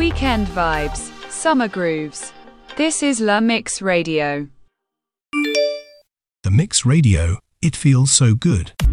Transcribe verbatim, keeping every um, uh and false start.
Weekend vibes, summer grooves. This is La Mix Radio. The Mix Radio, it feels so good.